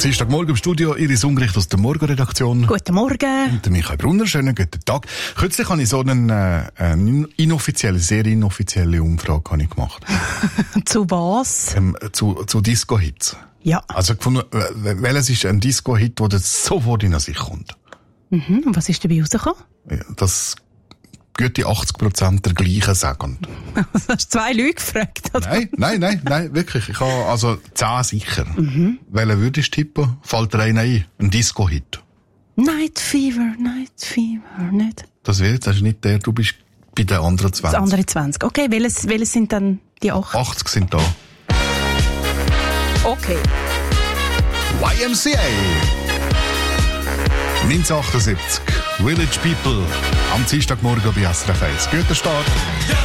Dienstagmorgen im Studio, Iris Ungericht aus der Morgenredaktion. Guten Morgen. Und der Michael Brunner, schönen guten Tag. Kürzlich habe ich so eine sehr inoffizielle Umfrage gemacht. Zu was? Zu Disco-Hits. Ja. Also gefunden, welches ist ein Disco-Hit, der sofort in sich kommt? Mhm. Und was ist dabei rausgekommen? Ja, das gute 80% der gleichen sagen. Hast du 2 Leute gefragt? Oder? Nein, wirklich. Ich habe also 10 sicher. Welchen würdest du tippen? Fällt dir einer ein? Ein Disco-Hit? Night Fever, nicht? Das ist nicht der, du bist bei den anderen 20. Das andere 20. Okay, welches sind dann die 8? 80 sind da. Okay. YMCA 1978. Village People. Am Dienstagmorgen bei SRF 1. Guter Start.